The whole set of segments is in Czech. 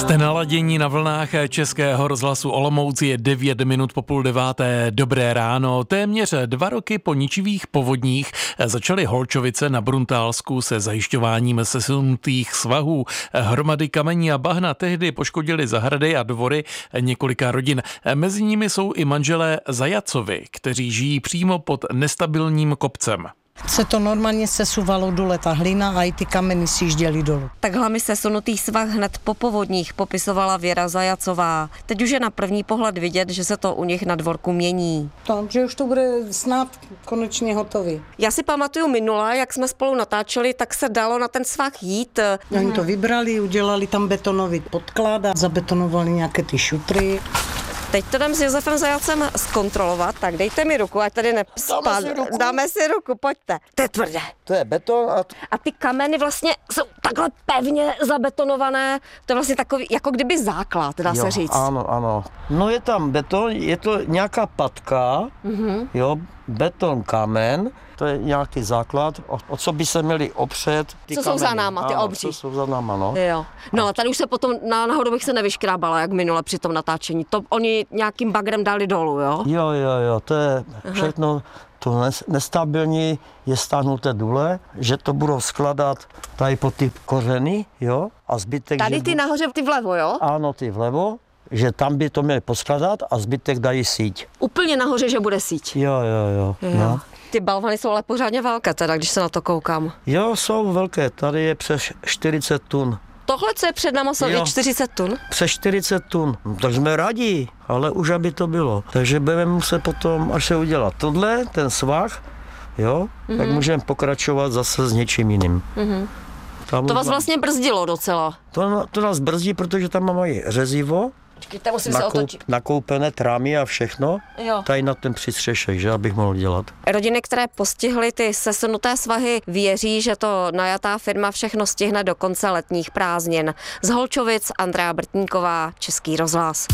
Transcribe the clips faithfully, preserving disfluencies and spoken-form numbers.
Jste naladění na vlnách Českého rozhlasu Olomouc, je devět minut po půl deváté. Dobré ráno. Téměř dva roky po ničivých povodních začaly Holčovice na Bruntálsku se zajišťováním sesunutých svahů. Hromady kamení a bahna tehdy poškodily zahrady a dvory několika rodin. Mezi nimi jsou i manželé Zajacovi, kteří žijí přímo pod nestabilním kopcem. Se to normálně sesuvalo dole ta hlina a i ty kameny sjížděly dolů. Takhle mi sesunutý svah hned po povodních popisovala Věra Zajacová. Teď už je na první pohled vidět, že se to u nich na dvorku mění. Takže už to bude snad konečně hotový. Já si pamatuju minule, jak jsme spolu natáčeli, tak se dalo na ten svah jít. Oni to vybrali, udělali tam betonový podklad a zabetonovali nějaké ty šutry. Teď to jdem s Josefem Zajacem zkontrolovat, tak dejte mi ruku, ať tady nepspadne. Dáme si ruku. Dáme si ruku, pojďte. To je tvrdé. To je beton a... A ty kameny vlastně jsou takhle pevně zabetonované, to je vlastně takový, jako kdyby základ, dá jo, se říct. Ano, ano. No je tam beton, je to nějaká patka, mm-hmm. jo, beton, kamen, to je nějaký základ, o, o co by se měli opřet ty Co kameny. jsou za náma, ty ano, obří. co jsou za náma, no. Jo. No a tady už se potom na, nahoru bych se nevyškrábala, jak minule při tom natáčení. To oni nějakým bagrem dali dolů, jo? Jo, jo, jo, to je všechno, to nestabilní je stáhnuté dole, že to budou skladat tady po ty kořeny, jo, a zbytek... Tady že ty bu- nahoře, ty vlevo, jo? Ano, ty vlevo, že tam by to měli poskladat a zbytek dají síť. Úplně nahoře, že bude síť. Jo, jo, jo. Jo. No. Ty balvany jsou ale pořádně velké teda, když se na to koukám. Jo, jsou velké, tady je přes čtyřicet tun. Tohle, co je před náma, jsou Jo. i čtyřicet tun. Přes čtyřicet tun, no, tak jsme rádi, ale už aby to bylo. Takže budeme muset potom, až se udělat tohle, ten svah, jo, mm-hmm. tak můžeme pokračovat zase s něčím jiným. Mm-hmm. Tam To vás má- vlastně brzdilo docela. to, to nás brzdí, protože tam mají řezivo, Počkejte, musím se nakou, otočit. nakoupené trámy a všechno, Jo. tady na ten přistřešek, že abych mohl dělat. Rodiny, které postihly ty sesunuté svahy, věří, že to najatá firma všechno stihne do konce letních prázdnin. Z Holčovic Andrea Brtníková, Český rozhlas.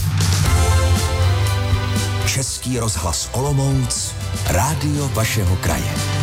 Český rozhlas Olomouc, rádio vašeho kraje.